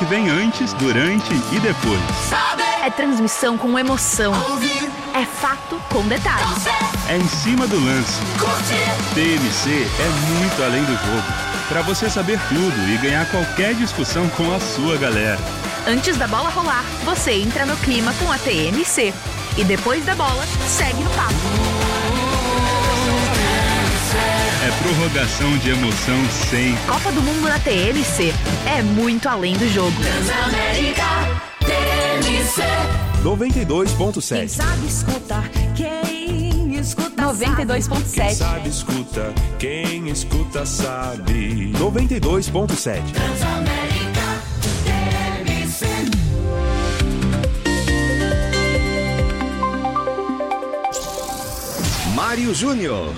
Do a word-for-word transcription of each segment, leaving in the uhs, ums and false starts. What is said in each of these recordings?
que vem antes, durante e depois. É transmissão com emoção. É fato com detalhes. É em cima do lance. T M C é muito além do jogo. Para você saber tudo e ganhar qualquer discussão com a sua galera. Antes da bola rolar, você entra no clima com a T M C. E depois da bola, segue no papo. É prorrogação de emoção sem. Copa do Mundo na T M C. É muito além do jogo. Transamérica T M C noventa e dois ponto sete. Quem sabe escutar, quem escuta noventa e dois ponto sete. Sabe, escuta, quem escuta sabe. noventa e dois ponto sete. Transamérica T M C. Mário Júnior.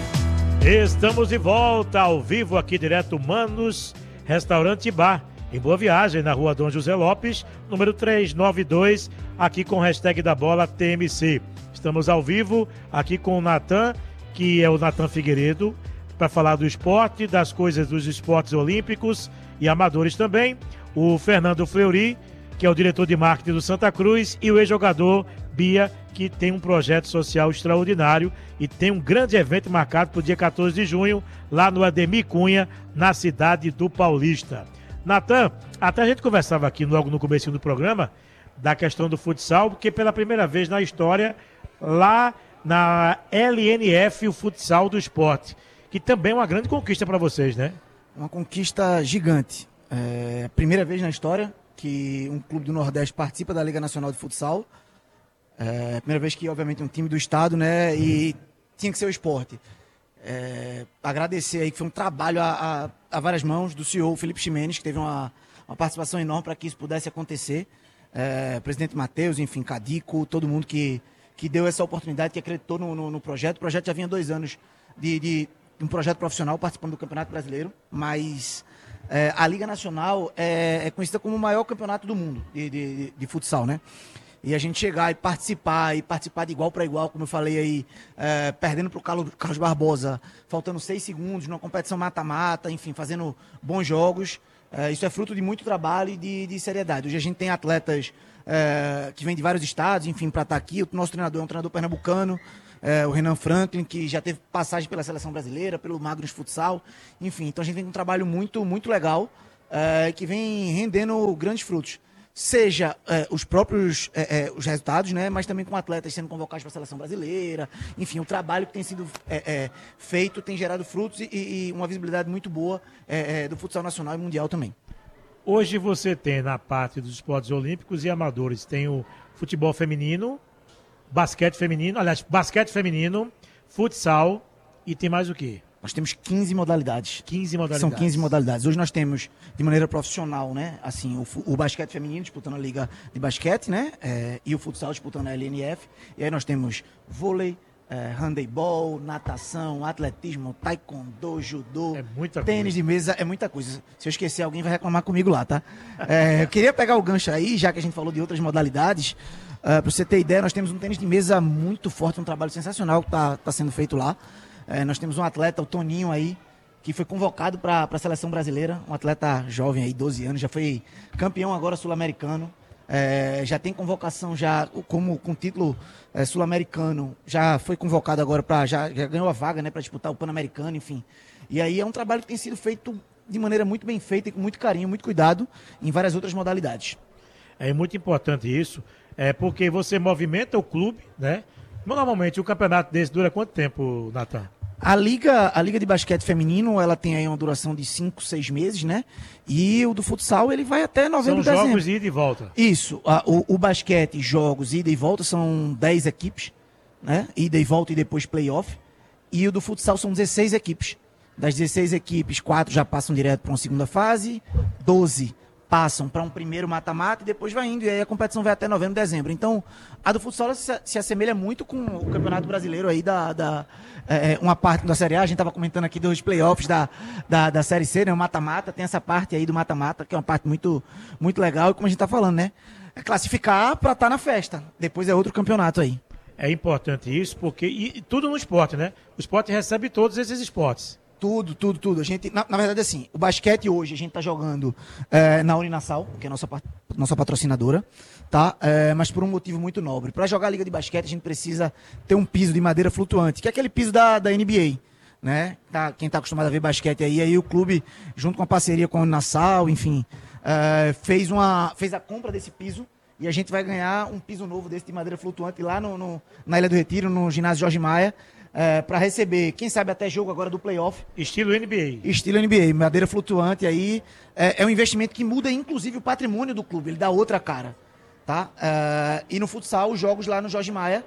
Estamos de volta ao vivo aqui direto Manos Restaurante e Bar, em Boa Viagem, na rua Dom José Lopes, número trezentos e noventa e dois, aqui com o hashtag da bola T M C. Estamos ao vivo aqui com o Natan, que é o Natan Figueiredo, para falar do esporte, das coisas dos esportes olímpicos e amadores também. O Fernando Fleury, que é o diretor de marketing do Santa Cruz, e o ex-jogador Bia, que tem um projeto social extraordinário e tem um grande evento marcado para o dia quatorze de junho, lá no Ademir Cunha, na cidade do Paulista. Natan, até a gente conversava aqui logo no começo do programa da questão do futsal, porque pela primeira vez na história, lá na L N F, o futsal do esporte, que também é uma grande conquista para vocês, né? Uma conquista gigante. É a primeira vez na história que um clube do Nordeste participa da Liga Nacional de Futsal. É a primeira vez que, obviamente, um time do estado, né? E tinha que ser o esporte. É, agradecer aí que foi um trabalho a, a, a várias mãos do C E O, Felipe Ximenes, que teve uma, uma participação enorme para que isso pudesse acontecer. É, presidente Matheus, enfim, Cadico, todo mundo que, que deu essa oportunidade, que acreditou no, no, no projeto. O projeto já vinha dois anos de, de, de um projeto profissional participando do Campeonato Brasileiro, mas é, a Liga Nacional é, é conhecida como o maior campeonato do mundo de, de, de, de futsal, né? E a gente chegar e participar, e participar de igual para igual, como eu falei aí, é, perdendo para o Carlos, Carlos Barbosa, faltando seis segundos, numa competição mata-mata, enfim, fazendo bons jogos. É, isso é fruto de muito trabalho e de, de seriedade. Hoje a gente tem atletas é, que vêm de vários estados, enfim, para estar aqui. O nosso treinador é um treinador pernambucano, é, o Renan Franklin, que já teve passagem pela seleção brasileira, pelo Magnus Futsal, enfim. Então a gente tem um trabalho muito, muito legal, é, que vem rendendo grandes frutos. Seja é, os próprios é, é, os resultados, né, mas também com atletas sendo convocados para a seleção brasileira. Enfim, o trabalho que tem sido é, é, feito tem gerado frutos e, e uma visibilidade muito boa é, é, do futsal nacional e mundial também. Hoje você tem na parte dos esportes olímpicos e amadores, tem o futebol feminino, basquete feminino, aliás, basquete feminino, futsal e tem mais o quê? Nós temos quinze modalidades. quinze modalidades. São quinze modalidades. Hoje nós temos, de maneira profissional, né? Assim, o, o basquete feminino disputando a Liga de Basquete, né? É, e o futsal disputando a L N F. E aí nós temos vôlei, é, handebol, natação, atletismo, taekwondo, judô, é muita tênis coisa. de mesa, é muita coisa. Se eu esquecer, alguém vai reclamar comigo lá, tá? É, eu queria pegar o gancho aí, já que a gente falou de outras modalidades. Uh, para você ter ideia, nós temos um tênis de mesa muito forte, um trabalho sensacional que está tá sendo feito lá. É, nós temos um atleta, o Toninho aí, que foi convocado para a seleção brasileira, um atleta jovem aí, doze anos, já foi campeão agora sul-americano, é, já tem convocação já como com título é, sul-americano, já foi convocado agora para já, já ganhou a vaga, né, para disputar o Pan-Americano, enfim. E aí é um trabalho que tem sido feito de maneira muito bem feita e com muito carinho, muito cuidado em várias outras modalidades. É muito importante isso, é porque você movimenta o clube, né? Normalmente o campeonato desse dura quanto tempo, Natan? A Liga, a Liga de Basquete Feminino, ela tem aí uma duração de cinco, seis meses, né? E o do futsal, ele vai até novembro, São dezembro. jogos ida e volta. Isso. A, o, o basquete, jogos, ida e volta, são dez equipes, né? Ida e volta e depois playoff. E o do futsal são dezesseis equipes. Das dezesseis equipes, quatro já passam direto para uma segunda fase, doze passam para um primeiro mata-mata e depois vai indo. E aí a competição vai até novembro, dezembro. Então, a do futsal se, se assemelha muito com o Campeonato Brasileiro aí da... da é, uma parte da Série A, a gente estava comentando aqui dos playoffs da, da, da Série C, né? O mata-mata, tem essa parte aí do mata-mata, que é uma parte muito, muito legal. E como a gente está falando, né? É classificar para estar tá na festa. Depois é outro campeonato aí. É importante isso, porque... E, e tudo no esporte, né? O esporte recebe todos esses esportes. Tudo, tudo, tudo. A gente, na, na verdade, assim, o basquete hoje a gente tá jogando é, na Uninasal, que é a nossa, nossa patrocinadora, tá? É, mas por um motivo muito nobre. Para jogar a liga de basquete, a gente precisa ter um piso de madeira flutuante, que é aquele piso da, da N B A, né? Tá, quem tá acostumado a ver basquete aí, aí o clube, junto com a parceria com a Uninasal, enfim, é, fez, uma, fez a compra desse piso e a gente vai ganhar um piso novo desse de madeira flutuante lá no, no, na Ilha do Retiro, no ginásio Jorge Maia, É, para receber, quem sabe até jogo agora do playoff. Estilo N B A. Estilo N B A, madeira flutuante aí. É, é um investimento que muda, inclusive, o patrimônio do clube. Ele dá outra cara, tá? É, e no futsal, os jogos lá no Jorge Maia,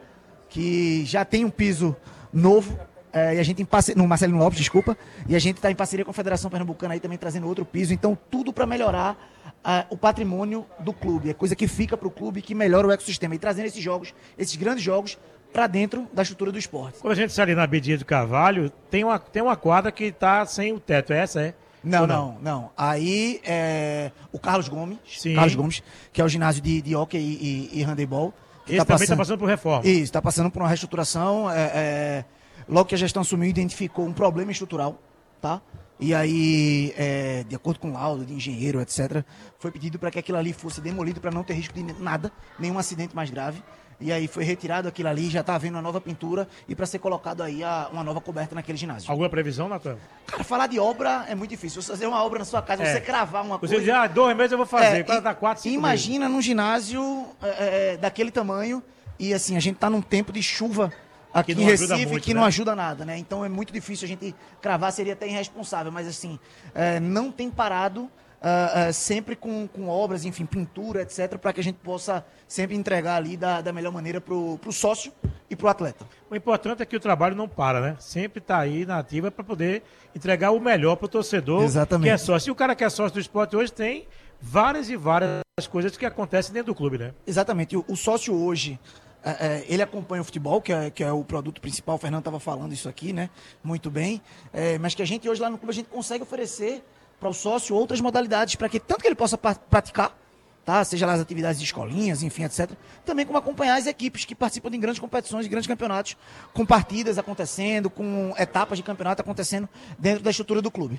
que já tem um piso novo, é, e a gente em parceria, no Marcelino Lopes, desculpa, e a gente está em parceria com a Federação Pernambucana aí também trazendo outro piso. Então, tudo para melhorar uh, o patrimônio do clube. É coisa que fica para o clube, que melhora o ecossistema. E trazendo esses jogos, esses grandes jogos, para dentro da estrutura do esporte. Quando a gente sai ali na Abdias do Carvalho, tem uma, tem uma quadra que está sem o teto, é essa, é? Não, não, não, não. Aí é o Carlos Gomes, Sim. Carlos Gomes, que é o ginásio de, de hockey e, e, e handebol. Esse tá também está passando por reforma. Isso, está passando por uma reestruturação. É, é, logo que a gestão assumiu, identificou um problema estrutural, tá? E aí, é, de acordo com o laudo de engenheiro, etcétera, foi pedido para que aquilo ali fosse demolido para não ter risco de nada, nenhum acidente mais grave. E aí foi retirado aquilo ali, já está havendo uma nova pintura e para ser colocado aí a, uma nova coberta naquele ginásio. Alguma previsão, Natan? Cara, falar de obra é muito difícil. Você fazer uma obra na sua casa, É. você cravar uma Você coisa... diz, ah, dois meses eu vou fazer, É, para e- dar quatro, cinco Imagina num ginásio é, é, daquele tamanho e assim, a gente tá num tempo de chuva aqui Que em não ajuda Recife muito, que né? não ajuda nada, né? Então é muito difícil a gente cravar, seria até irresponsável, mas assim, é, não tem parado ah, ah, sempre com, com obras, enfim, pintura, etcétera, para que a gente possa sempre entregar ali da, da melhor maneira pro, pro sócio e pro atleta. O importante é que o trabalho não para, né? Sempre está aí na ativa para poder entregar o melhor para o torcedor Exatamente. que é sócio. E o cara que é sócio do esporte hoje tem várias e várias coisas que acontecem dentro do clube, né? Exatamente. O, o sócio hoje, é, é, ele acompanha o futebol, que é, que é o produto principal. O Fernando estava falando isso aqui, né? Muito bem. É, mas que a gente hoje lá no clube, a gente consegue oferecer para o sócio outras modalidades, para que tanto que ele possa pa- praticar, tá? Seja lá as atividades de escolinhas, enfim, etcétera. Também como acompanhar as equipes que participam de grandes competições, de grandes campeonatos, com partidas acontecendo, com etapas de campeonato acontecendo dentro da estrutura do clube.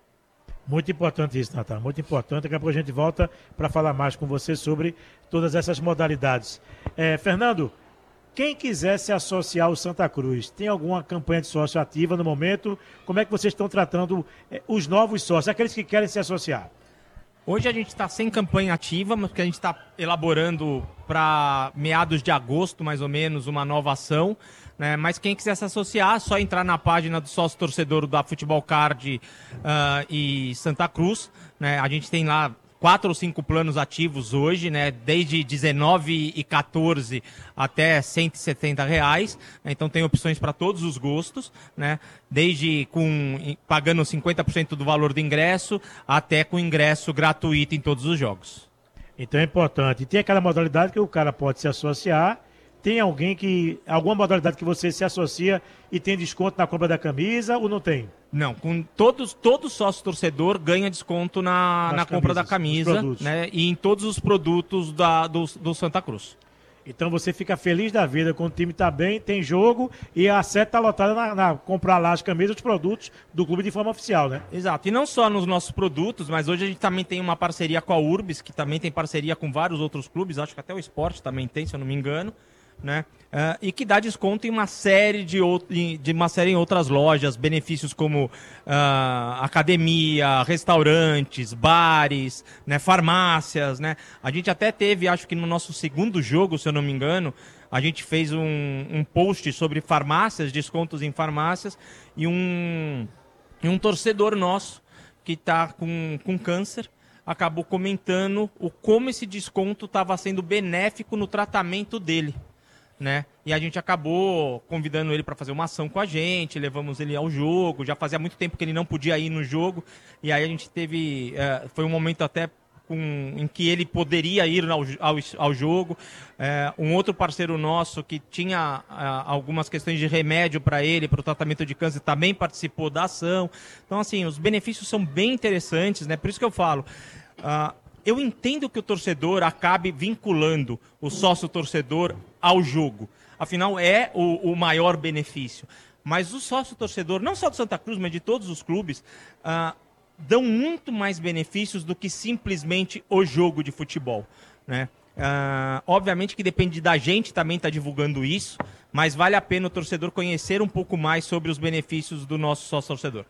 Muito importante isso, Natan. Muito importante. Daqui a pouco a gente volta para falar mais com você sobre todas essas modalidades. É, Fernando, quem quiser se associar ao Santa Cruz, tem alguma campanha de sócio ativa no momento? Como é que vocês estão tratando é, os novos sócios, aqueles que querem se associar? Hoje a gente está sem campanha ativa, mas porque a gente está elaborando para meados de agosto, mais ou menos, uma nova ação. Né? Mas quem quiser se associar, é só entrar na página do sócio torcedor da Futebol Card uh, e Santa Cruz. Né? A gente tem lá quatro ou cinco planos ativos hoje, né? Desde dezenove e quatorze até cento e setenta reais. Né? Então tem opções para todos os gostos, né? Desde com pagando cinquenta por cento do valor do ingresso até com ingresso gratuito em todos os jogos. Então é importante. E tem aquela modalidade que o cara pode se associar. Tem alguém que. Alguma modalidade que você se associa e tem desconto na compra da camisa ou não tem? Não, com todos, todo sócio torcedor ganha desconto na, Nas na compra camisas, da nos camisa, produtos. né? E em todos os produtos da, do, do Santa Cruz. Então você fica feliz da vida quando o time está bem, tem jogo e a seta está lotada na, na comprar lá as camisas, os produtos do clube de forma oficial, né? Exato, e não só nos nossos produtos, mas hoje a gente também tem uma parceria com a Urbis, que também tem parceria com vários outros clubes, acho que até o Esporte também tem, se eu não me engano. Né? Uh, e que dá desconto em uma série de, out de uma série em outras lojas, benefícios como uh, academia, restaurantes, bares, né? Farmácias, né? A gente até teve, acho que no nosso segundo jogo, se eu não me engano, a gente fez um, um post sobre farmácias, descontos em farmácias, e um, e um torcedor nosso que está com, com câncer acabou comentando o como esse desconto estava sendo benéfico no tratamento dele. Né? E a gente acabou convidando ele para fazer uma ação com a gente, levamos ele ao jogo, já fazia muito tempo que ele não podia ir no jogo, e aí a gente teve, é, foi um momento até com, em que ele poderia ir ao, ao, ao jogo. É, um outro parceiro nosso que tinha é, algumas questões de remédio para ele, para o tratamento de câncer, também participou da ação. Então, assim, os benefícios são bem interessantes, né? Por isso que eu falo... Uh, Eu entendo que o torcedor acabe vinculando o sócio-torcedor ao jogo. Afinal, é o, o maior benefício. Mas o sócio-torcedor, não só do Santa Cruz, mas de todos os clubes, ah, dão muito mais benefícios do que simplesmente o jogo de futebol, né? Ah, obviamente que depende da gente também estar divulgando isso, mas vale a pena o torcedor conhecer um pouco mais sobre os benefícios do nosso sócio-torcedor.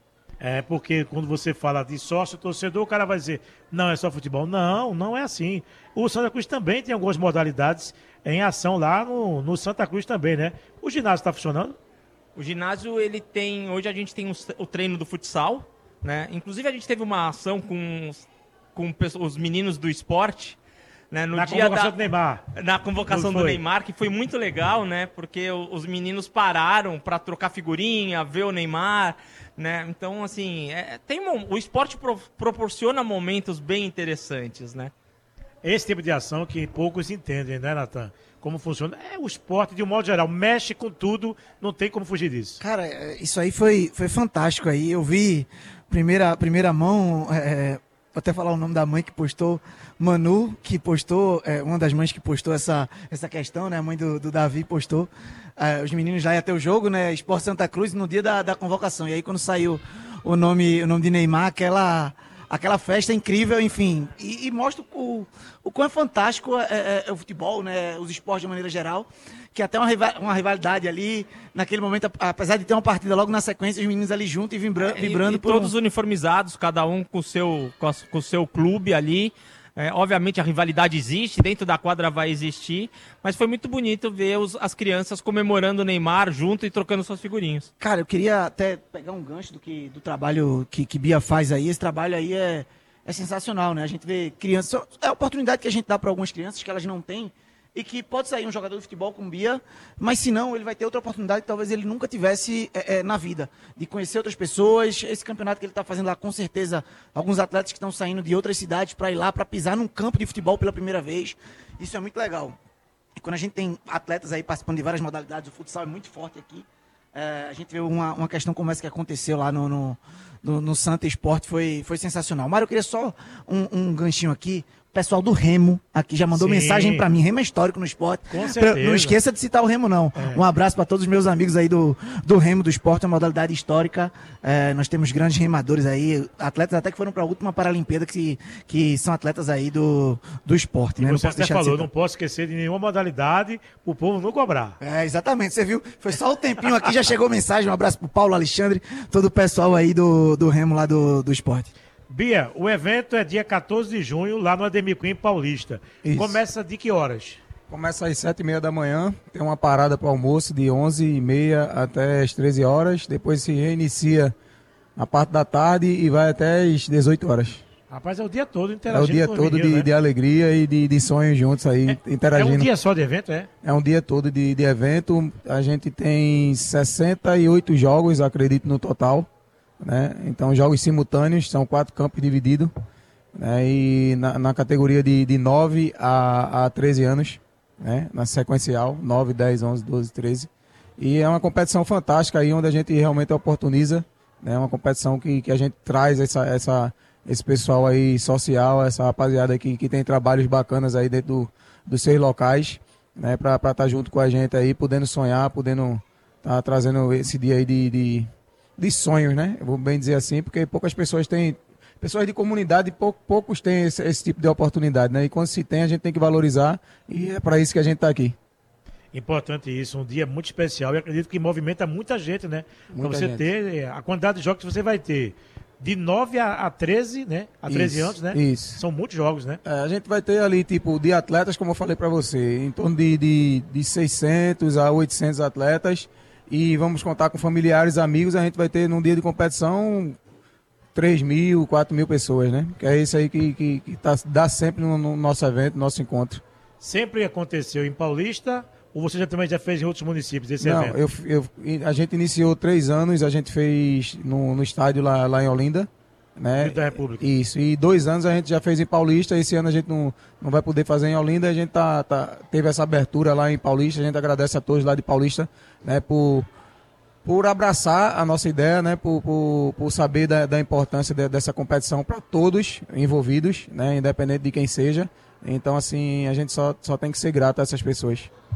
É, porque quando você fala de sócio-torcedor, o cara vai dizer, não, é só futebol. Não, não é assim. O Santa Cruz também tem algumas modalidades em ação lá no, no Santa Cruz também, né? O ginásio está funcionando? O ginásio, ele tem, hoje a gente tem os- o treino do futsal, né? Inclusive a gente teve uma ação com, os- com pesso- os meninos do esporte, né? No Na dia convocação da, do Neymar. Na convocação Não do foi? Neymar, que foi muito legal, né? Porque o- os meninos pararam para trocar figurinha, ver o Neymar, né? Então, assim, é- tem um- o esporte pro- proporciona momentos bem interessantes, né? Esse tipo de ação que poucos entendem, né, Natan? Como funciona. É o esporte, de um modo geral, mexe com tudo, não tem como fugir disso. Cara, é, isso aí foi, foi fantástico aí. Eu vi primeira, primeira mão, é, vou até falar o nome da mãe que postou, Manu, que postou, é, uma das mães que postou essa, essa questão, né? A mãe do, do Davi postou. É, os meninos já iam ter o jogo, né? Esporte Santa Cruz no dia da, da convocação. E aí quando saiu o nome, o nome de Neymar, aquela, aquela festa incrível, enfim. E, e mostra o, o quão é fantástico é, é, é o futebol, né? Os esportes de maneira geral. Que até uma, riva- uma rivalidade ali, naquele momento, ap- apesar de ter uma partida logo na sequência, os meninos ali juntos e vibra- vibrando e, e por um- todos uniformizados, cada um com o seu, com a- com o seu clube ali. É, obviamente a rivalidade existe, dentro da quadra vai existir, mas foi muito bonito ver os- as crianças comemorando o Neymar junto e trocando suas figurinhas. Cara, eu queria até pegar um gancho do, que, do trabalho que, que Bia faz aí. Esse trabalho aí é, é sensacional, né? A gente vê crianças... É a oportunidade que a gente dá para algumas crianças que elas não têm e que pode sair um jogador de futebol com Bia, mas se não, ele vai ter outra oportunidade que talvez ele nunca tivesse é, é, na vida, de conhecer outras pessoas. Esse campeonato que ele está fazendo lá, com certeza, alguns atletas que estão saindo de outras cidades para ir lá, para pisar num campo de futebol pela primeira vez. Isso é muito legal. E quando a gente tem atletas aí participando de várias modalidades, o futsal é muito forte aqui. É, a gente vê uma, uma questão como essa que aconteceu lá no, no, no, no Santa Esporte, foi, foi sensacional. Mário, eu queria só um, um ganchinho aqui. O pessoal do Remo aqui já mandou Sim. mensagem pra mim. Remo é histórico no esporte. Com Pra- certeza. Não esqueça de citar o Remo, não. Um abraço para todos os meus amigos aí do, do Remo do esporte, uma modalidade histórica. É, nós temos grandes remadores aí, atletas até que foram para a última Paralimpíada, que, que são atletas aí do, do esporte. E Né? Não você posso até deixar de falou, citar. não posso esquecer de nenhuma modalidade, o povo não cobrar. É, exatamente, você viu? Foi só o tempinho aqui, já chegou mensagem. Um abraço pro Paulo Alexandre, todo o pessoal aí do, do Remo lá do, do esporte. Bia, o evento é dia quatorze de junho, lá no Ademir Queen Paulista. Isso. Começa de que horas? Começa às sete e meia da manhã, tem uma parada para o almoço de onze e meia até as treze horas, depois se reinicia a parte da tarde e vai até as dezoito horas. Rapaz, é o dia todo É o interagindo dia com os todo meninos, de, né? de alegria e de, de sonhos juntos aí, É interagindo. um dia só de evento, é? É um dia todo de, de evento, a gente tem sessenta e oito jogos, acredito, no total, né? Então, jogos simultâneos, são quatro campos divididos, né? E na, na categoria de, de nove a, a treze anos, né? Na sequencial, nove, dez, onze, doze, treze. E é uma competição fantástica aí, onde a gente realmente oportuniza, né? Uma competição que, que a gente traz essa, essa, esse pessoal aí social, essa rapaziada que, que tem trabalhos bacanas aí dentro do, dos seus locais, né? Para estar junto com a gente aí, podendo sonhar, podendo estar trazendo esse dia aí de, de, de sonhos, né? Eu vou bem dizer assim, porque poucas pessoas têm, pessoas de comunidade, pou, poucos têm esse, esse tipo de oportunidade, né? E quando se tem, a gente tem que valorizar, e é para isso que a gente está aqui. Importante isso, um dia muito especial e acredito que movimenta muita gente, né? Para Muita você gente. ter eh, a quantidade de jogos que você vai ter. De nove a, a treze, né? A treze Isso, anos, né? isso. São muitos jogos, né? É, a gente vai ter ali, tipo, de atletas, como eu falei para você, em torno de, de, de seiscentos a oitocentos atletas, e vamos contar com familiares, amigos, a gente vai ter num dia de competição três mil, quatro mil pessoas, né? Que é isso aí que, que, que tá, dá sempre no, no nosso evento, no nosso encontro. Sempre aconteceu em Paulista, ou você já também já fez em outros municípios esse Não, evento? eu, eu, a gente iniciou três anos, a gente fez no, no estádio lá, lá em Olinda, né? Rio da República. Isso, e dois anos a gente já fez em Paulista, esse ano a gente não, não vai poder fazer em Olinda, a gente tá, tá, teve essa abertura lá em Paulista, a gente agradece a todos lá de Paulista, né, por, por abraçar a nossa ideia, né, por, por, por saber da, da importância de, dessa competição para todos envolvidos, né, independente de quem seja. Então, assim, a gente só, só tem que ser grato a essas pessoas.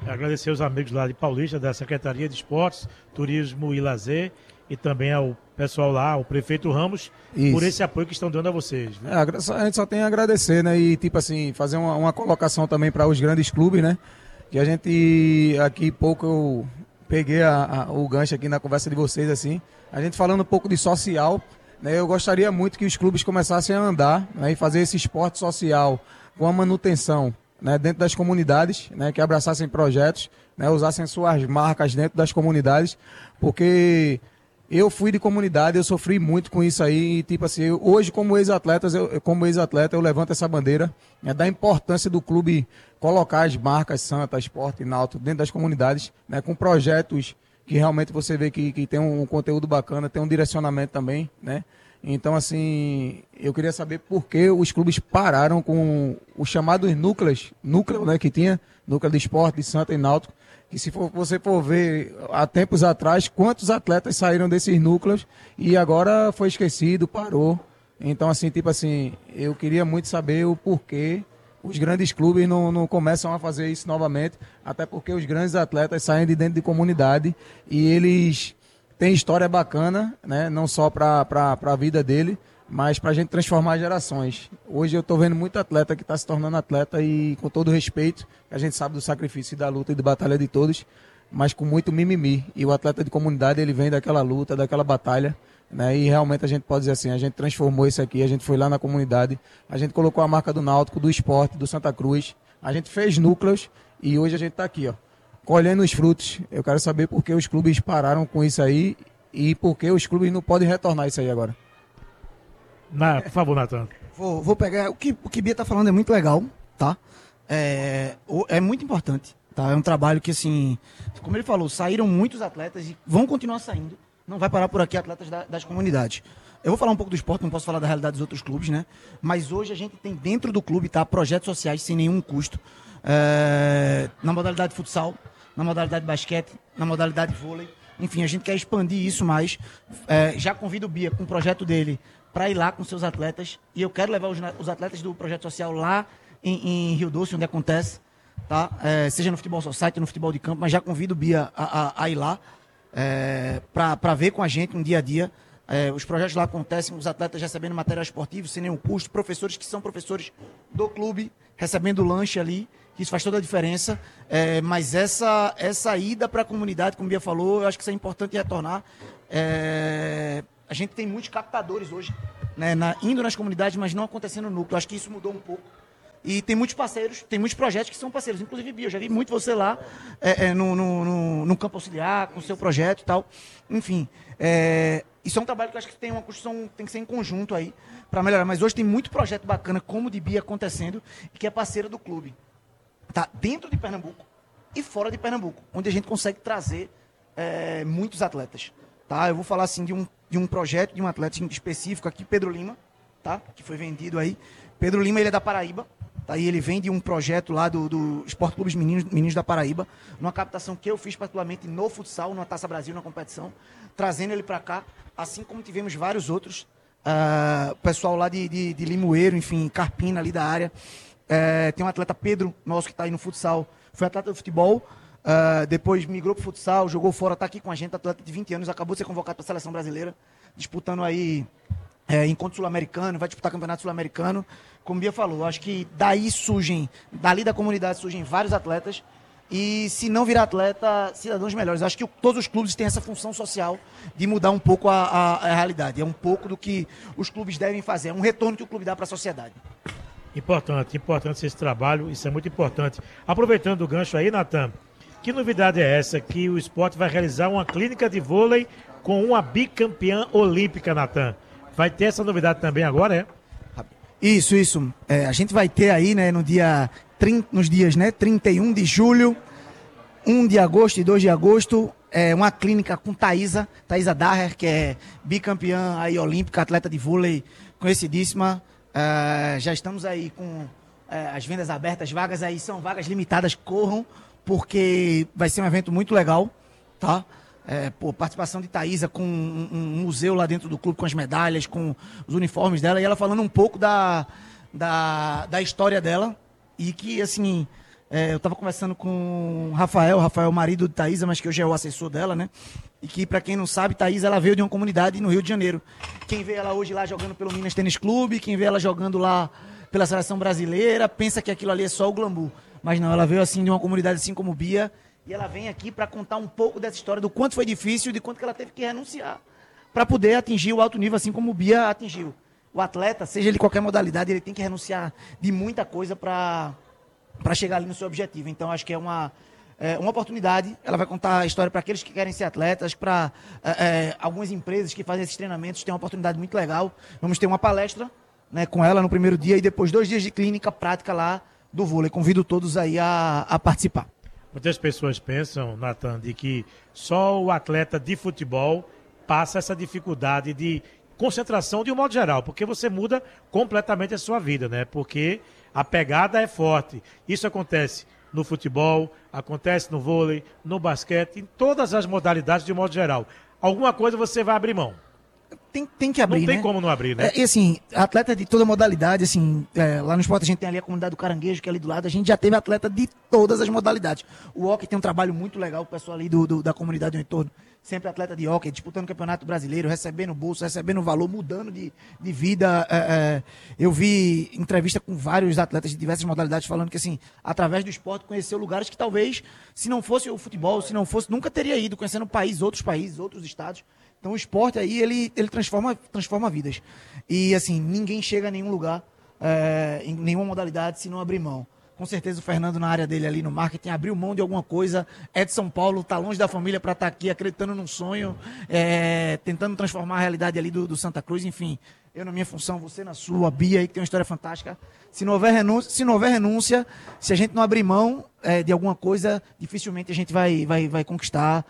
Agradecer os amigos lá de Paulista, da Secretaria de Esportes, Turismo e Lazer, e também ao pessoal lá, o prefeito Ramos, Isso. por esse apoio que estão dando a vocês. Né? É, a gente só tem a agradecer, né? E, tipo assim, fazer uma, uma colocação também para os grandes clubes, né? Que a gente, aqui pouco eu peguei a, a, o gancho aqui na conversa de vocês, assim. A gente falando um pouco de social, né? Eu gostaria muito que os clubes começassem a andar, né? E fazer esse esporte social com a manutenção, né, dentro das comunidades, né, que abraçassem projetos, né, usassem suas marcas dentro das comunidades, porque eu fui de comunidade, eu sofri muito com isso aí, e tipo assim, eu, hoje como ex-atleta, eu, como ex-atleta, eu levanto essa bandeira, né, da importância do clube colocar as marcas Santa, Sport e Náutico dentro das comunidades, né, com projetos que realmente você vê que, que tem um conteúdo bacana, tem um direcionamento também, né. Então, assim, eu queria saber por que os clubes pararam com os chamados núcleos, núcleo, né, que tinha, núcleo de esporte, de Santa e Náutico, que se for, você for ver há tempos atrás, quantos atletas saíram desses núcleos e agora foi esquecido, parou. Então, assim, tipo assim, eu queria muito saber o porquê os grandes clubes não, não começam a fazer isso novamente, até porque os grandes atletas saem de dentro de comunidade e eles... tem história bacana, né? Não só para a vida dele, mas para a gente transformar gerações. Hoje eu estou vendo muito atleta que está se tornando atleta e com todo respeito, a gente sabe do sacrifício da luta e da batalha de todos, mas com muito mimimi. E o atleta de comunidade, ele vem daquela luta, daquela batalha, né? E realmente a gente pode dizer assim, a gente transformou isso aqui, a gente foi lá na comunidade, a gente colocou a marca do Náutico, do esporte, do Santa Cruz, a gente fez núcleos e hoje a gente está aqui, ó, colhendo os frutos. Eu quero saber por que os clubes pararam com isso aí e por que os clubes não podem retornar isso aí agora. Na, por favor, Natan. Vou, vou pegar. O que, o que Bia tá falando é muito legal, tá? É, o- é muito importante, tá? É um trabalho que, assim, como ele falou, saíram muitos atletas e vão continuar saindo. Não vai parar por aqui atletas da- das comunidades. Eu vou falar um pouco do esporte, não posso falar da realidade dos outros clubes, né? Mas hoje a gente tem dentro do clube, tá? Projetos sociais sem nenhum custo. É, na modalidade futsal, na modalidade basquete, na modalidade vôlei. Enfim, a gente quer expandir isso mais. É, já convido o Bia com o projeto dele para ir lá com seus atletas. E eu quero levar os, na- os atletas do projeto social lá em, em Rio Doce, onde acontece. Tá? É, seja no futebol society, no futebol de campo, mas já convido o Bia a, a- a ir lá é, para ver com a gente um dia a dia. É, os projetos lá acontecem, os atletas recebendo material esportivo sem nenhum custo, professores que são professores do clube recebendo lanche ali, que isso faz toda a diferença. É, mas essa, essa ida para a comunidade, como o Bia falou, eu acho que isso é importante retornar. É, a gente tem muitos captadores hoje, né, na- indo nas comunidades, mas não acontecendo no núcleo. Acho que isso mudou um pouco. E tem muitos parceiros, tem muitos projetos que são parceiros. Inclusive, Bia, eu já vi muito você lá é, é, no, no, no- no campo auxiliar, com o seu projeto e tal. Enfim, é, isso é um trabalho que eu acho que tem uma construção, tem que ser em conjunto aí, para melhorar. Mas hoje tem muito projeto bacana, como o de Bia, acontecendo, e que é parceira do clube. Tá dentro de Pernambuco e fora de Pernambuco, onde a gente consegue trazer é, muitos atletas. Tá? Eu vou falar assim de um, de um projeto, de um atleta específico aqui, Pedro Lima, tá? Que foi vendido aí. Pedro Lima, ele é da Paraíba. Tá? E ele vem de um projeto lá do, do Esporte Clubes Meninos, Meninos da Paraíba, numa captação que eu fiz particularmente no futsal, numa Taça Brasil, na competição, trazendo ele para cá, assim como tivemos vários outros, ah, pessoal lá de, de, de Limoeiro, enfim, Carpina ali da área. É, tem um atleta Pedro, nosso que está aí no futsal, foi atleta do futebol, ah, depois migrou para o futsal, jogou fora, está aqui com a gente, atleta de vinte anos, acabou de ser convocado para a seleção brasileira, disputando aí é, encontro sul-americano, vai disputar campeonato sul-americano. Como o Bia falou, acho que daí surgem, dali da comunidade surgem vários atletas, e se não virar atleta, cidadãos melhores. Acho que o- todos os clubes têm essa função social de mudar um pouco a, a- a realidade. É um pouco do que os clubes devem fazer, é um retorno que o clube dá para a sociedade. Importante, importante esse trabalho, isso é muito importante. Aproveitando o gancho aí, Natan, que novidade é essa que o esporte vai realizar uma clínica de vôlei com uma bicampeã olímpica, Natan? Vai ter essa novidade também agora, é? Isso, isso. É, a gente vai ter aí, né, no dia trinta, nos dias, né, trinta e um de julho, um de agosto e dois de agosto, é, uma clínica com Thaísa, Thaísa Daher, que é bicampeã aí olímpica, atleta de vôlei conhecidíssima. É, já estamos aí com é, as vendas abertas, vagas aí são vagas limitadas, corram, porque vai ser um evento muito legal, tá? É, pô, participação de Thaísa com um, um museu lá dentro do clube, com as medalhas, com os uniformes dela, e ela falando um pouco da, da, da história dela, e que, assim, É, eu estava conversando com o Rafael, Rafael, marido de Thaísa, mas que hoje é o assessor dela, né? E que, para quem não sabe, Thaísa, ela veio de uma comunidade no Rio de Janeiro. Quem vê ela hoje lá jogando pelo Minas Tênis Clube, quem vê ela jogando lá pela Seleção Brasileira, pensa que aquilo ali é só o glamour. Mas não, ela veio assim de uma comunidade assim como Bia, e ela vem aqui para contar um pouco dessa história, do quanto foi difícil, de quanto que ela teve que renunciar para poder atingir o alto nível, assim como Bia atingiu. O atleta, seja ele de qualquer modalidade, ele tem que renunciar de muita coisa para para chegar ali no seu objetivo. Então, acho que é uma, é, uma oportunidade. Ela vai contar a história para aqueles que querem ser atletas, para é, é, algumas empresas que fazem esses treinamentos. Tem uma oportunidade muito legal. Vamos ter uma palestra, né, com ela no primeiro dia e depois dois dias de clínica prática lá do vôlei. Convido todos aí a, a participar. Muitas pessoas pensam, Nathan, de que só o atleta de futebol passa essa dificuldade de concentração de um modo geral, porque você muda completamente a sua vida, né? Porque a pegada é forte. Isso acontece no futebol, acontece no vôlei, no basquete, em todas as modalidades de um modo geral. Alguma coisa você vai abrir mão. Tem, tem que abrir, Não tem né? como não abrir, né? É, e assim, atleta de toda modalidade, assim, é, lá no esporte a gente tem ali a comunidade do Caranguejo, que é ali do lado, a gente já teve atleta de todas as modalidades. O hóquei tem um trabalho muito legal, o pessoal ali do, do- da comunidade do entorno, sempre atleta de hóquei, disputando o campeonato brasileiro, recebendo bolsa, recebendo valor, mudando de, de vida. É, é, eu vi entrevista com vários atletas de diversas modalidades falando que, assim, através do esporte conheceu lugares que talvez, se não fosse o futebol, se não fosse, nunca teria ido, conhecendo o país, outros países, outros estados. Então o esporte aí, ele, ele transforma, transforma vidas. E assim, ninguém chega a nenhum lugar, é, em nenhuma modalidade, se não abrir mão. Com certeza o Fernando, na área dele ali no marketing, abriu mão de alguma coisa. É de São Paulo, tá longe da família para estar aqui, acreditando num sonho, é, tentando transformar a realidade ali do, do Santa Cruz. Enfim, eu na minha função, você na sua, a Bia aí, que tem uma história fantástica. Se não houver renúncia, se, não houver renúncia, se a gente não abrir mão é, de alguma coisa, dificilmente a gente vai, vai, vai conquistar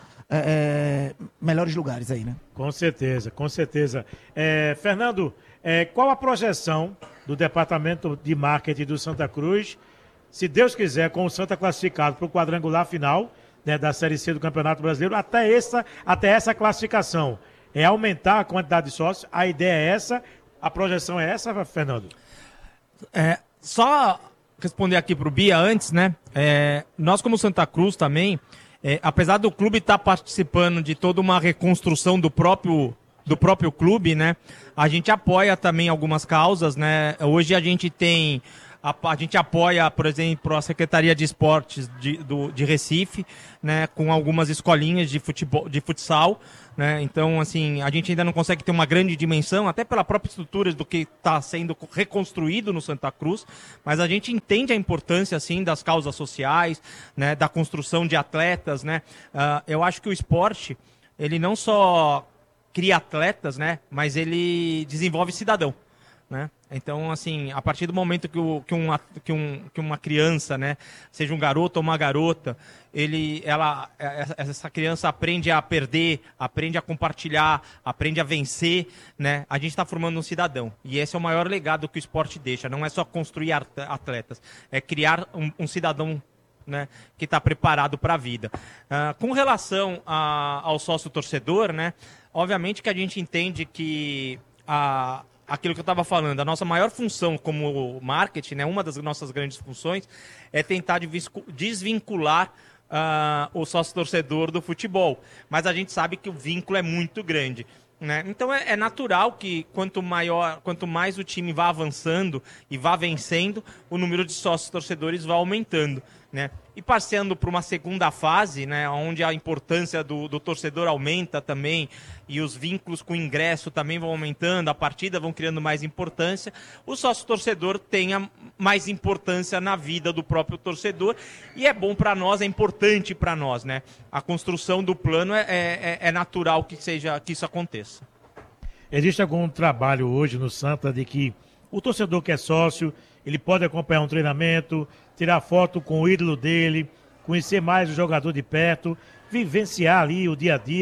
é, é, melhores lugares aí, né? Com certeza, com certeza. É, Fernando, é, qual a projeção do Departamento de Marketing do Santa Cruz, se Deus quiser, com o Santa classificado para o quadrangular final, né, da Série C do Campeonato Brasileiro, até essa, até essa classificação? É aumentar a quantidade de sócios? A ideia é essa? A projeção é essa, Fernando? É, só responder aqui pro Bia antes, né? É, nós, como Santa Cruz também, é, apesar do clube estar participando de toda uma reconstrução do próprio, do próprio clube, né? A gente apoia também algumas causas, né? Hoje a gente tem... A, a gente apoia, por exemplo, a Secretaria de Esportes de, do, de Recife, né, com algumas escolinhas de, futebol, de futsal, né, então, assim, a gente ainda não consegue ter uma grande dimensão, até pela própria estrutura do que está sendo reconstruído no Santa Cruz, mas a gente entende a importância, assim, das causas sociais, né, da construção de atletas, né, uh, eu acho que o esporte, ele não só cria atletas, né, mas ele desenvolve cidadão. Né? Então, assim, a partir do momento que, o, que, um, que, um, que uma criança, né, seja um garoto ou uma garota, ele, ela, essa criança aprende a perder, aprende a compartilhar, aprende a vencer, né? A gente está formando um cidadão. E esse é o maior legado que o esporte deixa. Não é só construir atletas, é criar um, um cidadão, né, que está preparado para a vida. Uh, com relação a, ao sócio-torcedor, né, obviamente que a gente entende que a aquilo que eu estava falando, a nossa maior função como marketing, né, uma das nossas grandes funções, é tentar desvincular uh, o sócio-torcedor do futebol. Mas a gente sabe que o vínculo é muito grande. Né? Então é, é natural que quanto, maior, quanto mais o time vá avançando e vá vencendo, o número de sócios-torcedores vai aumentando. Né? E passando para uma segunda fase, né, onde a importância do, do torcedor aumenta também e os vínculos com o ingresso também vão aumentando, a partida vão criando mais importância, o sócio-torcedor tenha mais importância na vida do próprio torcedor e é bom para nós, é importante para nós. Né? A construção do plano é, é, é natural que, seja, que isso aconteça. Existe algum trabalho hoje no Santa de que o torcedor que é sócio, ele pode acompanhar um treinamento, tirar foto com o ídolo dele, conhecer mais o jogador de perto, vivenciar ali o dia a dia,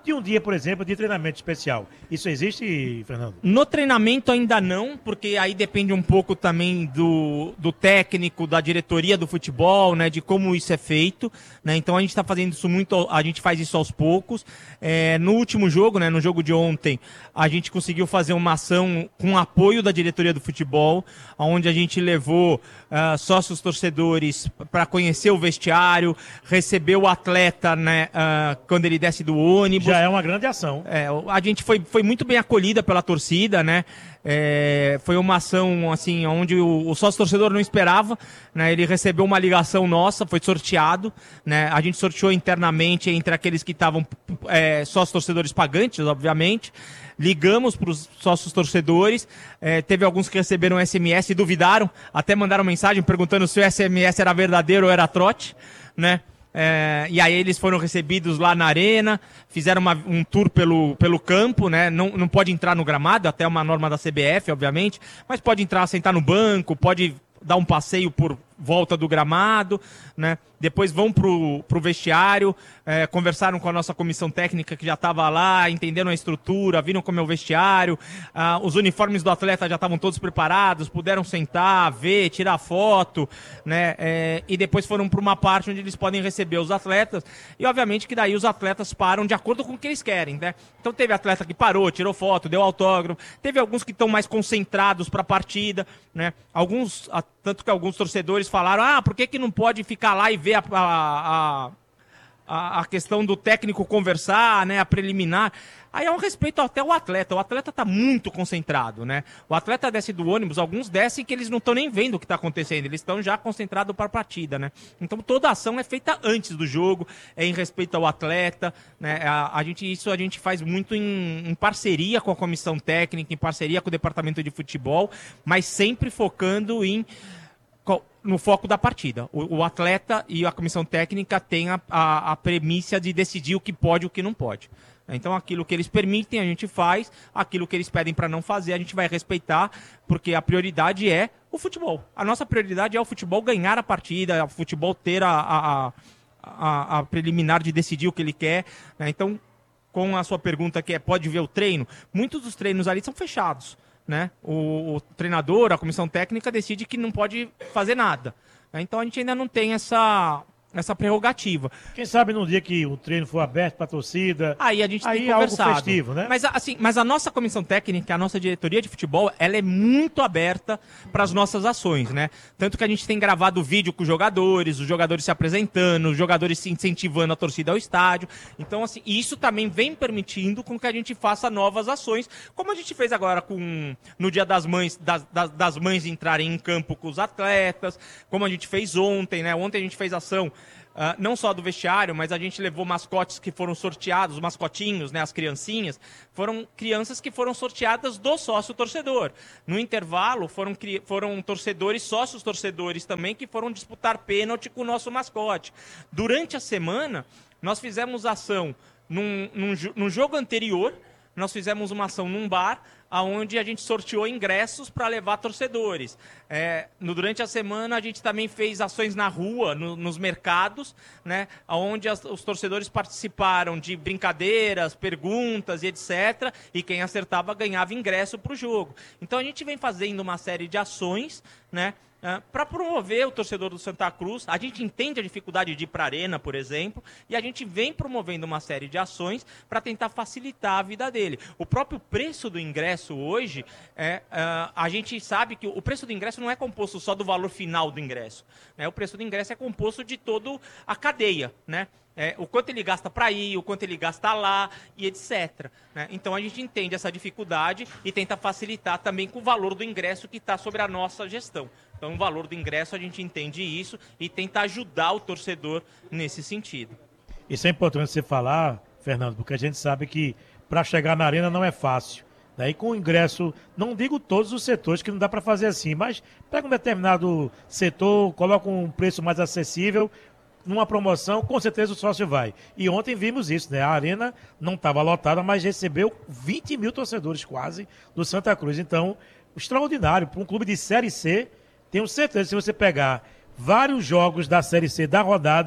de um dia, por exemplo, de treinamento especial. Isso existe, Fernando? No treinamento ainda não, porque aí depende um pouco também do, do técnico, da diretoria do futebol, né, de como isso é feito, né, então a gente está fazendo isso muito, a gente faz isso aos poucos. É, no último jogo, né, no jogo de ontem, a gente conseguiu fazer uma ação com apoio da diretoria do futebol, onde a gente levou uh, sócios torcedores para conhecer o vestiário, receber o atleta, né, uh, quando ele desce do ônibus. Já é uma grande ação. É, a gente foi, foi muito bem acolhida pela torcida, né? É, foi uma ação assim, onde o, o sócio torcedor não esperava, né? Ele recebeu uma ligação nossa, foi sorteado, né? A gente sorteou internamente entre aqueles que estavam é, sócios torcedores pagantes, obviamente. Ligamos para os sócios torcedores, é, teve alguns que receberam S M S e duvidaram, até mandaram mensagem perguntando se o S M S era verdadeiro ou era trote, né? É, e aí eles foram recebidos lá na arena, fizeram uma, um tour pelo, pelo campo, né? Não, não pode entrar no gramado, até uma norma da C B F, obviamente, mas pode entrar, sentar no banco, pode dar um passeio por volta do gramado, né? Depois vão pro, pro vestiário, é, conversaram com a nossa comissão técnica que já estava lá, entenderam a estrutura, viram como é o vestiário, ah, os uniformes do atleta já estavam todos preparados, puderam sentar, ver, tirar foto, né? É, e depois foram para uma parte onde eles podem receber os atletas, e obviamente que daí os atletas param de acordo com o que eles querem, né? Então teve atleta que parou, tirou foto, deu autógrafo, teve alguns que estão mais concentrados para a partida, né? Alguns, tanto que alguns torcedores falaram, ah, por que que não pode ficar lá e ver a, a, a, a questão do técnico conversar, né, a preliminar? Aí é um respeito até ao atleta, o atleta está muito concentrado, né? O atleta desce do ônibus, alguns descem que eles não estão nem vendo o que está acontecendo, eles estão já concentrados para a partida, né? Então toda a ação é feita antes do jogo, é em respeito ao atleta, né? A, a gente, isso a gente faz muito em, em parceria com a comissão técnica, em parceria com o departamento de futebol, mas sempre focando em no foco da partida. O, o atleta e a comissão técnica têm a, a, a premissa de decidir o que pode e o que não pode. Então aquilo que eles permitem a gente faz, aquilo que eles pedem para não fazer a gente vai respeitar, porque a prioridade é o futebol. A nossa prioridade é o futebol ganhar a partida, o futebol ter a, a, a, a preliminar de decidir o que ele quer, né? Então, com a sua pergunta que é, pode ver o treino? Muitos dos treinos ali são fechados, né? O, o treinador, a comissão técnica decide que não pode fazer nada, né? Então a gente ainda não tem essa, essa prerrogativa. Quem sabe num dia que o treino for aberto para a torcida, aí a gente aí tem é conversado. algo festivo, né? Mas, assim, mas a nossa comissão técnica, a nossa diretoria de futebol, ela é muito aberta para as nossas ações, né? Tanto que a gente tem gravado vídeo com os jogadores, os jogadores se apresentando, os jogadores se incentivando a torcida ao estádio. Então, assim, isso também vem permitindo com que a gente faça novas ações, como a gente fez agora com no Dia das Mães, das, das, das mães entrarem em campo com os atletas, como a gente fez ontem, né? Ontem a gente fez ação Uh, não só do vestiário, mas a gente levou mascotes que foram sorteados, mascotinhos, né, as criancinhas, foram crianças que foram sorteadas do sócio-torcedor. No intervalo, foram, foram torcedores, sócios-torcedores também, que foram disputar pênalti com o nosso mascote. Durante a semana, nós fizemos ação num, num, num jogo anterior, nós fizemos uma ação num bar, onde a gente sorteou ingressos para levar torcedores. É, no, durante a semana, a gente também fez ações na rua, no, nos mercados, né, onde as, os torcedores participaram de brincadeiras, perguntas e etcétera. E quem acertava ganhava ingresso para o jogo. Então, a gente vem fazendo uma série de ações, né, Uh, para promover o torcedor do Santa Cruz. A gente entende a dificuldade de ir para a arena, por exemplo, e a gente vem promovendo uma série de ações para tentar facilitar a vida dele. O próprio preço do ingresso hoje, é, uh, a gente sabe que o preço do ingresso não é composto só do valor final do ingresso, né? O preço do ingresso é composto de toda a cadeia, né? É, o quanto ele gasta para ir, o quanto ele gasta lá e etcétera, né? Então a gente entende essa dificuldade e tenta facilitar também com o valor do ingresso que está sobre a nossa gestão. Então o valor do ingresso a gente entende isso e tenta ajudar o torcedor nesse sentido. Isso é importante você falar, Fernando, porque a gente sabe que para chegar na arena não é fácil. Daí com o ingresso, não digo todos os setores, que não dá para fazer assim, mas pega um determinado setor, coloca um preço mais acessível, numa promoção, com certeza o sócio vai. E ontem vimos isso, né? A arena não estava lotada, mas recebeu vinte mil torcedores quase do Santa Cruz. Então, extraordinário. Para um clube de Série C, tenho certeza que se você pegar vários jogos da Série C da rodada,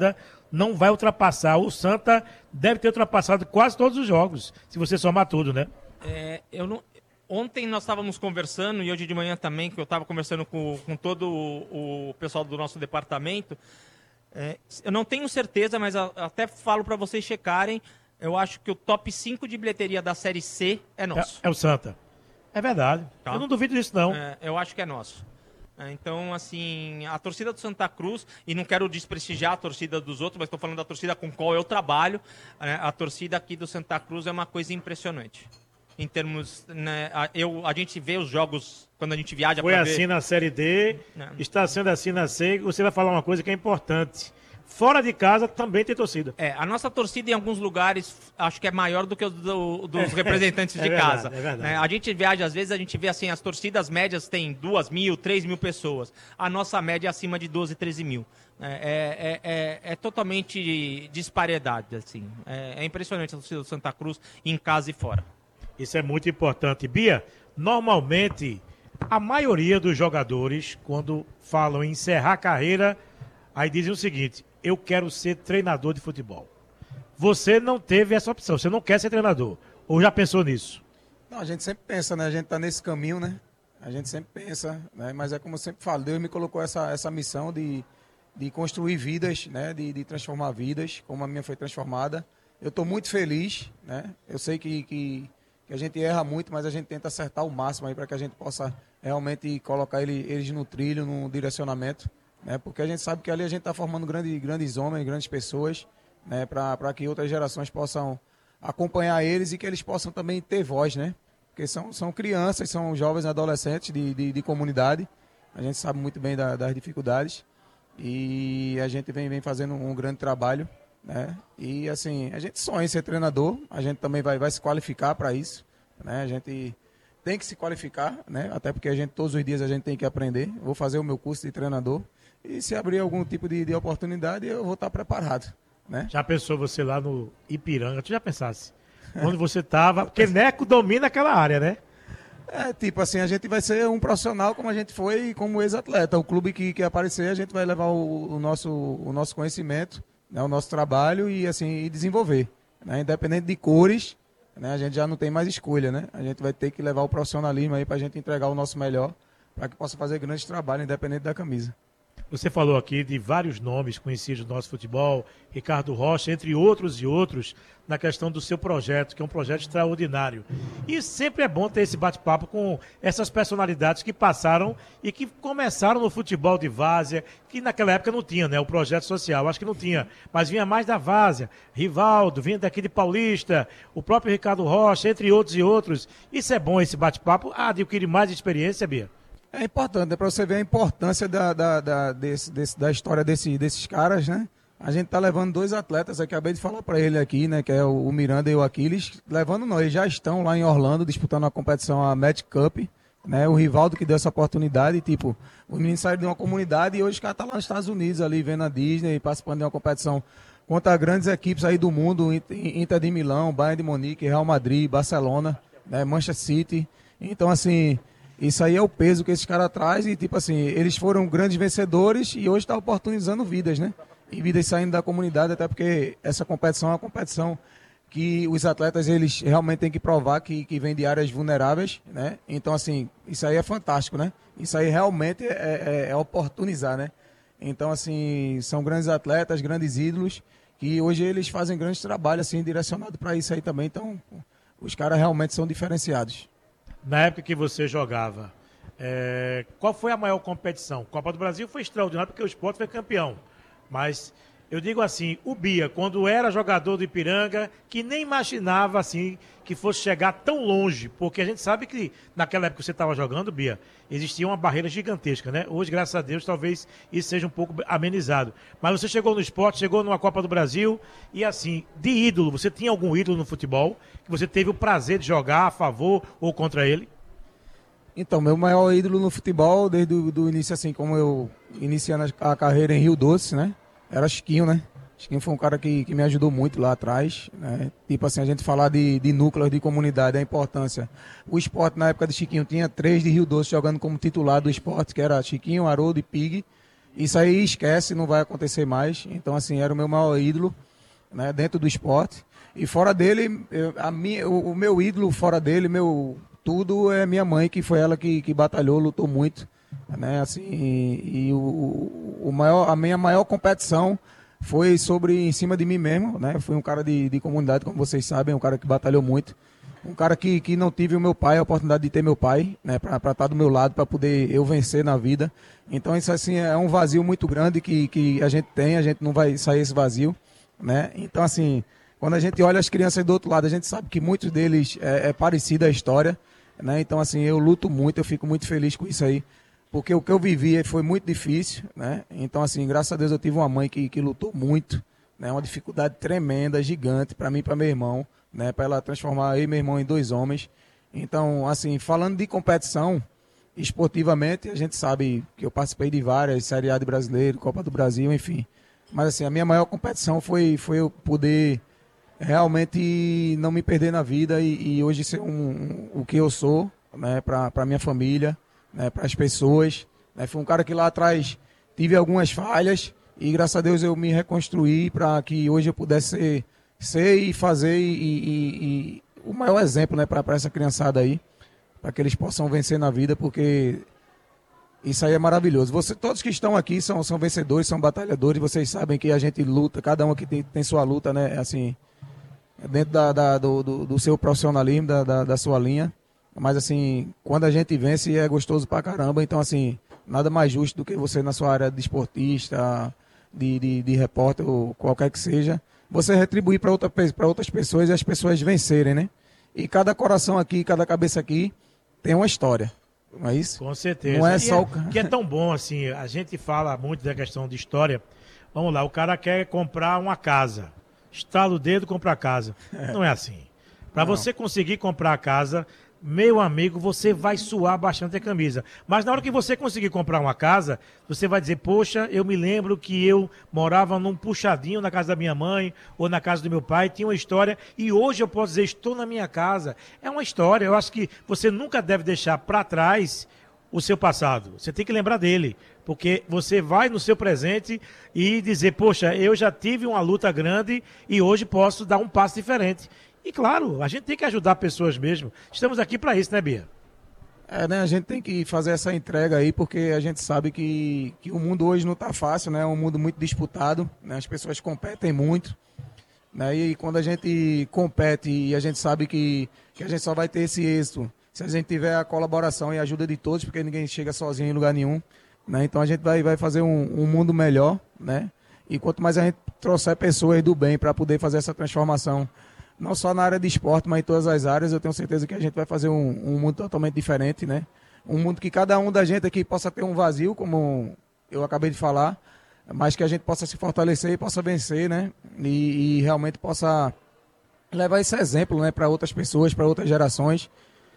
não vai ultrapassar. O Santa deve ter ultrapassado quase todos os jogos, se você somar tudo, né? É, eu não... Ontem nós estávamos conversando, e hoje de manhã também, que eu estava conversando com, com todo o, o pessoal do nosso departamento. É, eu não tenho certeza, mas a, até falo para vocês checarem. Eu acho que o top cinco de bilheteria da Série C é nosso. É, é o Santa. É verdade. Tá. Eu não duvido disso, não. É, eu acho que é nosso. É, então, assim, a torcida do Santa Cruz, e não quero desprestigiar a torcida dos outros, mas estou falando da torcida com qual eu trabalho, né, a torcida aqui do Santa Cruz é uma coisa impressionante. Em termos, né, a, eu, a gente vê os jogos quando a gente viaja. Foi assim ver... na Série D, não. Está sendo assim na C. Você vai falar uma coisa que é importante. Fora de casa também tem torcida. É, a nossa torcida em alguns lugares acho que é maior do que o do, dos é, representantes é de verdade, casa. É verdade. É, a gente viaja, às vezes a gente vê assim, as torcidas médias têm duas mil, três mil pessoas. A nossa média é acima de doze, treze mil. É, é, é, é totalmente disparidade, assim. É, é impressionante a torcida do Santa Cruz em casa e fora. Isso é muito importante. Bia, normalmente, a maioria dos jogadores, quando falam em encerrar a carreira, aí dizem o seguinte: eu quero ser treinador de futebol. Você não teve essa opção, você não quer ser treinador. Ou já pensou nisso? Não, a gente sempre pensa, né? A gente tá nesse caminho, né? A gente sempre pensa, né? Mas é como eu sempre falo, Deus me colocou essa, essa missão de, de construir vidas, né? De, de transformar vidas, como a minha foi transformada. Eu estou muito feliz, né? Eu sei que... que que a gente erra muito, mas a gente tenta acertar o máximo aí para que a gente possa realmente colocar ele, eles no trilho, no direcionamento, né? Porque a gente sabe que ali a gente está formando grande, grandes homens, grandes pessoas, né? Para que outras gerações possam acompanhar eles e que eles possam também ter voz, né? Porque são, são crianças, são jovens adolescentes de, de, de comunidade, a gente sabe muito bem da, das dificuldades e a gente vem, vem fazendo um grande trabalho, né? E assim, a gente sonha em ser treinador, a gente também vai, vai se qualificar para isso, né? A gente tem que se qualificar, né? Até porque a gente todos os dias a gente tem que aprender. Vou fazer o meu curso de treinador e se abrir algum tipo de, de oportunidade eu vou estar preparado, né? Já pensou você lá no Ipiranga? Tu já pensasse? Onde você estava? Porque Neco domina aquela área, né? É, tipo assim, a gente vai ser um profissional como a gente foi como ex-atleta. O clube que, que aparecer, a gente vai levar o, o, nosso, o nosso conhecimento, né, o nosso trabalho e assim e desenvolver, né? Independente de cores, né, a gente já não tem mais escolha, né? A gente vai ter que levar o profissionalismo aí para a gente entregar o nosso melhor para que possa fazer grandes trabalhos independente da camisa. Você falou aqui de vários nomes conhecidos do nosso futebol, Ricardo Rocha, entre outros e outros, na questão do seu projeto, que é um projeto extraordinário. E sempre é bom ter esse bate-papo com essas personalidades que passaram e que começaram no futebol de várzea, que naquela época não tinha, né? O projeto social, acho que não tinha, mas vinha mais da várzea. Rivaldo, vinha daqui de Paulista, o próprio Ricardo Rocha, entre outros e outros. Isso é bom, esse bate-papo, adquirir mais experiência, Bia. É importante, é para você ver a importância da, da, da, desse, desse, da história desse, desses caras, né? A gente tá levando dois atletas, eu acabei de falar para ele aqui, né? Que é o, o Miranda e o Aquiles. Levando não, eles já estão lá em Orlando disputando a competição, a Magic Cup, né? O Rivaldo que deu essa oportunidade, tipo, o menino saiu de uma comunidade e hoje o cara tá lá nos Estados Unidos, ali vendo a Disney, participando de uma competição contra grandes equipes aí do mundo, Inter de Milão, Bayern de Munique, Real Madrid, Barcelona, né? Manchester City. Então, assim... Isso aí é o peso que esses caras trazem e, tipo assim, eles foram grandes vencedores e hoje está oportunizando vidas, né? E vidas saindo da comunidade, até porque essa competição é uma competição que os atletas, eles realmente têm que provar que, que vem de áreas vulneráveis, né? Então, assim, isso aí é fantástico, né? Isso aí realmente é, é, é oportunizar, né? Então, assim, são grandes atletas, grandes ídolos, que hoje eles fazem grandes trabalhos, assim, direcionados para isso aí também. Então, os caras realmente são diferenciados. Na época que você jogava, é, qual foi a maior competição? Copa do Brasil foi extraordinário porque o Sport foi campeão. Mas eu digo assim, o Bia, quando era jogador do Ipiranga, que nem imaginava assim que fosse chegar tão longe, porque a gente sabe que naquela época que você estava jogando, Bia, existia uma barreira gigantesca, né? Hoje, graças a Deus, talvez isso seja um pouco amenizado. Mas você chegou no Sport, chegou numa Copa do Brasil e assim, de ídolo, você tinha algum ídolo no futebol que você teve o prazer de jogar a favor ou contra ele? Então, meu maior ídolo no futebol, desde o do início, assim, como eu iniciando a carreira em Rio Doce, né? Era Chiquinho, né? Chiquinho foi um cara que, que me ajudou muito lá atrás, né? Tipo assim, a gente falar de, de núcleos de comunidade, a importância. O Sport, na época de Chiquinho, tinha três de Rio Doce jogando como titular do Sport, que era Chiquinho, Haroldo e Pig. Isso aí esquece, não vai acontecer mais. Então, assim, era o meu maior ídolo, né, dentro do esporte. E fora dele, eu, a minha, o, o meu ídolo fora dele, meu tudo é minha mãe, que foi ela que, que batalhou, lutou muito. Né, assim, e, e o, o maior, a minha maior competição foi sobre em cima de mim mesmo. Né, fui um cara de, de comunidade, como vocês sabem, um cara que batalhou muito. Um cara que, que não tive o meu pai, a oportunidade de ter meu pai, né, para estar do meu lado, para poder eu vencer na vida. Então isso assim é um vazio muito grande que, que a gente tem, a gente não vai sair esse vazio. Né? Então assim, quando a gente olha as crianças do outro lado, a gente sabe que muitos deles é, é parecida a história. Né? Então assim, eu luto muito, eu fico muito feliz com isso aí. Porque o que eu vivi foi muito difícil. Né? Então assim, graças a Deus eu tive uma mãe que, que lutou muito. Né? Uma dificuldade tremenda, gigante, para mim e para meu irmão. Né, para ela transformar eu e meu irmão em dois homens. Então, assim, falando de competição, esportivamente, a gente sabe que eu participei de várias, Série A de Brasileiro, Copa do Brasil, enfim. Mas, assim, a minha maior competição foi, foi eu poder realmente não me perder na vida e, e hoje ser um, um, o que eu sou, né, para a minha família, né, para as pessoas. Né. Foi um cara que lá atrás tive algumas falhas e, graças a Deus, eu me reconstruí para que hoje eu pudesse ser ser e fazer e, e, e o maior exemplo, né, para essa criançada aí, para que eles possam vencer na vida, porque isso aí é maravilhoso. Você, todos que estão aqui são, são vencedores, são batalhadores, vocês sabem que a gente luta, cada um aqui tem, tem sua luta, né, assim, dentro da, da, do, do, do seu profissionalismo, da, da, da sua linha, mas assim, quando a gente vence é gostoso pra caramba, então assim, nada mais justo do que você na sua área de esportista, de, de, de repórter, ou qualquer que seja, você retribuir para outra, para outras pessoas e as pessoas vencerem, né? E cada coração aqui, cada cabeça aqui tem uma história, não é isso? Com certeza. Não é e só é, o... que é tão bom, assim, a gente fala muito da questão de história. Vamos lá, o cara quer comprar uma casa, estala o dedo, compra a casa. É. Não é assim. Para você conseguir comprar a casa, meu amigo, você vai suar bastante a camisa. Mas na hora que você conseguir comprar uma casa, você vai dizer, poxa, eu me lembro que eu morava num puxadinho na casa da minha mãe ou na casa do meu pai, tinha uma história e hoje eu posso dizer, estou na minha casa. É uma história, eu acho que você nunca deve deixar para trás o seu passado. Você tem que lembrar dele, porque você vai no seu presente e dizer, poxa, eu já tive uma luta grande e hoje posso dar um passo diferente. E claro, a gente tem que ajudar pessoas mesmo. Estamos aqui para isso, né, Bia? É, né? A gente tem que fazer essa entrega aí, porque a gente sabe que, que o mundo hoje não está fácil, né? É um mundo muito disputado, né? As pessoas competem muito, né? E quando a gente compete e a gente sabe que, que a gente só vai ter esse êxito se a gente tiver a colaboração e a ajuda de todos, porque ninguém chega sozinho em lugar nenhum, né? Então a gente vai, vai fazer um, um mundo melhor, né? E quanto mais a gente trouxer pessoas do bem para poder fazer essa transformação, não só na área de esporte, mas em todas as áreas, eu tenho certeza que a gente vai fazer um, um mundo totalmente diferente, né? Um mundo que cada um da gente aqui possa ter um vazio, como eu acabei de falar, mas que a gente possa se fortalecer e possa vencer, né? E, e realmente possa levar esse exemplo, né, para outras pessoas, para outras gerações,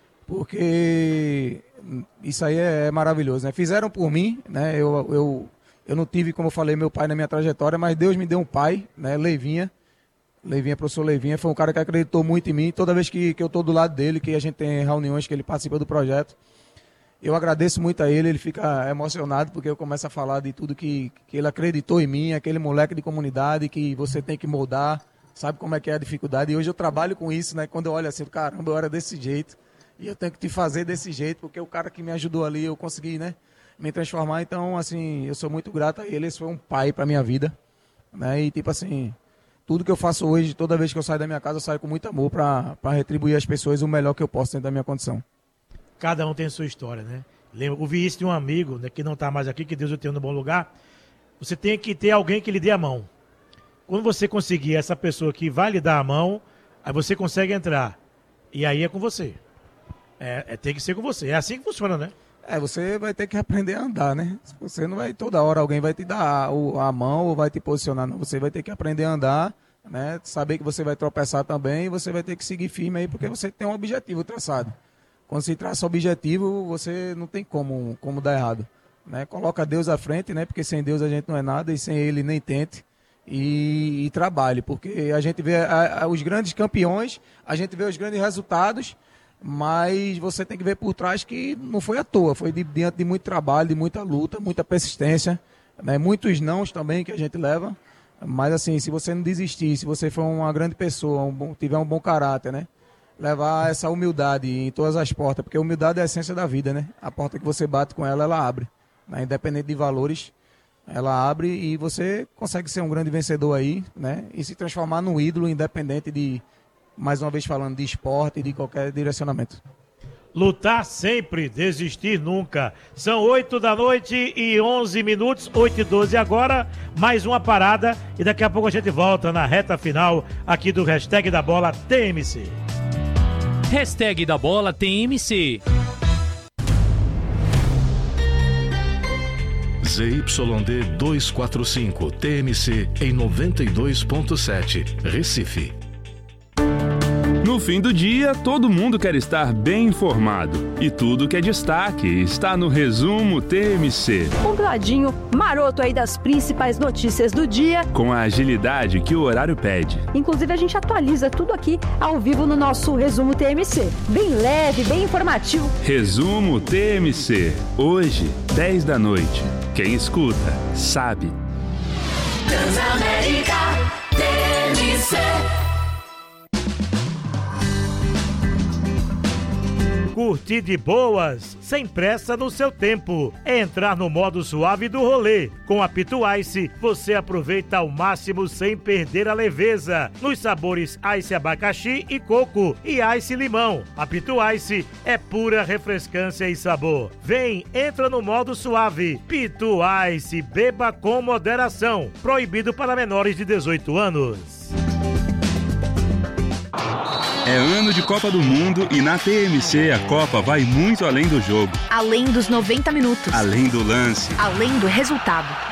porque isso aí é, é maravilhoso, né? Fizeram por mim, né? Eu, eu, eu não tive, como eu falei, meu pai na minha trajetória, mas Deus me deu um pai, né? Leivinha. Leivinha, professor Leivinha, foi um cara que acreditou muito em mim. Toda vez que, que eu estou do lado dele, que a gente tem reuniões, que ele participa do projeto, eu agradeço muito a ele, ele fica emocionado, porque eu começo a falar de tudo que, que ele acreditou em mim, aquele moleque de comunidade que você tem que moldar, sabe como é que é a dificuldade. E hoje eu trabalho com isso, né? Quando eu olho assim, caramba, eu era desse jeito, e eu tenho que te fazer desse jeito, porque o cara que me ajudou ali, eu consegui, né, me transformar. Então, assim, eu sou muito grato a ele, esse foi um pai para minha vida, né? E tipo assim... Tudo que eu faço hoje, toda vez que eu saio da minha casa, eu saio com muito amor para retribuir às pessoas o melhor que eu posso dentro da minha condição. Cada um tem a sua história, né? Lembro, ouvi isso de um amigo, né, que não está mais aqui, que Deus o tenha no bom lugar. Você tem que ter alguém que lhe dê a mão. Quando você conseguir essa pessoa que vai lhe dar a mão, aí você consegue entrar. E aí é com você. É, é tem que ser com você. É assim que funciona, né? É, você vai ter que aprender a andar, né? Você não vai, toda hora alguém vai te dar a, a mão ou vai te posicionar, não. Você vai ter que aprender a andar, né? Saber que você vai tropeçar também e você vai ter que seguir firme aí, porque você tem um objetivo traçado. Quando se traça objetivo, você não tem como, como dar errado, né? Coloca Deus à frente, né? Porque sem Deus a gente não é nada e sem Ele nem tente. E, e trabalhe, porque a gente vê a, a, os grandes campeões, a gente vê os grandes resultados, mas você tem que ver por trás que não foi à toa, foi de, diante de muito trabalho, de muita luta, muita persistência, né? Muitos nãos também que a gente leva, mas assim, se você não desistir, se você for uma grande pessoa, um bom, tiver um bom caráter, né? Levar essa humildade em todas as portas, porque a humildade é a essência da vida, né? A porta que você bate com ela, ela abre, né? Independente de valores, ela abre e você consegue ser um grande vencedor aí, né? E se transformar num ídolo, independente de, mais uma vez falando, de esporte e de qualquer direcionamento. Lutar sempre, desistir nunca. São oito da noite e onze minutos, oito e doze agora, mais uma parada e daqui a pouco a gente volta na reta final aqui do Hashtag da Bola T M C. Hashtag da Bola T M C. Z Y D duzentos e quarenta e cinco T M C em noventa e dois ponto sete, Recife. No fim do dia, todo mundo quer estar bem informado. E tudo que é destaque está no Resumo T M C. Um ladinho maroto aí das principais notícias do dia. Com a agilidade que o horário pede. Inclusive, a gente atualiza tudo aqui ao vivo no nosso Resumo T M C. Bem leve, bem informativo. Resumo T M C. Hoje, dez da noite. Quem escuta, sabe. Transamérica T M C. Curtir de boas, sem pressa no seu tempo. É entrar no modo suave do rolê. Com a Pitu Ice, você aproveita ao máximo sem perder a leveza. Nos sabores Ice abacaxi e coco e Ice limão. A Pitu Ice é pura refrescância e sabor. Vem, entra no modo suave. Pitu Ice, beba com moderação. Proibido para menores de dezoito anos. É ano de Copa do Mundo e na T M C a Copa vai muito além do jogo. Além dos noventa minutos. Além do lance. Além do resultado.